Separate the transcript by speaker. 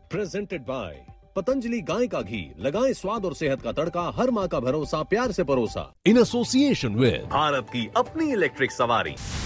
Speaker 1: Presented by Patanjali गाय का घी, लगाएं स्वाद और सेहत का तड़का, हर माँ का भरोसा, प्यार से परोसा।
Speaker 2: in association with
Speaker 1: भारत की अपनी इलेक्ट्रिक सवारी।